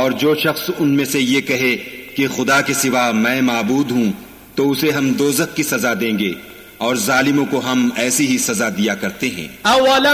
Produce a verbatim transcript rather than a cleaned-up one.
और जो शख्स उनमें से ये कहे कि खुदा के सिवा मैं माबूद हूं, तो उसे हम दोज़ख की सजा देंगे और जालिमों को हम ऐसी ही सजा दिया करते हैं।